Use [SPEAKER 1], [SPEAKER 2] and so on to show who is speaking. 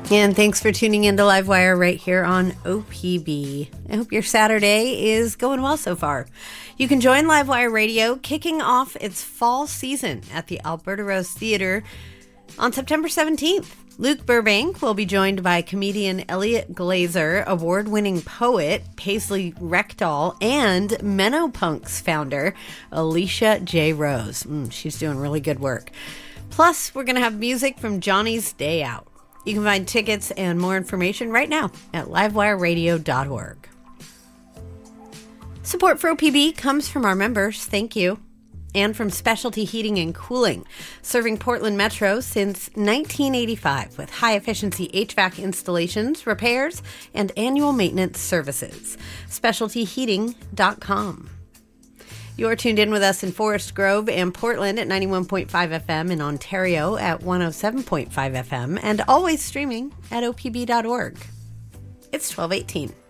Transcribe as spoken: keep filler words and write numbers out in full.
[SPEAKER 1] And thanks for tuning into Livewire right here on O P B. I hope your Saturday is going well so far. You can join Livewire Radio kicking off its fall season at the Alberta Rose Theatre on September seventeenth. Luke Burbank will be joined by comedian Elliot Glazer, award-winning poet Paisley Rekdal, and Menopunks founder Alicia J. Rose. Mm, she's doing really good work. Plus, we're going to have music from Johnny's Day Out. You can find tickets and more information right now at livewire radio dot org. Support for O P B comes from our members, thank you, and from Specialty Heating and Cooling, serving Portland Metro since nineteen eighty-five with high-efficiency H V A C installations, repairs, and annual maintenance services. specialty heating dot com. You're tuned in with us in Forest Grove and Portland at ninety-one point five F M, in Ontario at one oh seven point five F M, and always streaming at O P B dot org. It's twelve eighteen.